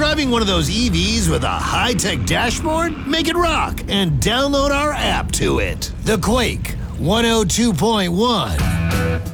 driving one of those EVs with a high-tech dashboard? Make it rock and download our app to it. The Quake 102.1.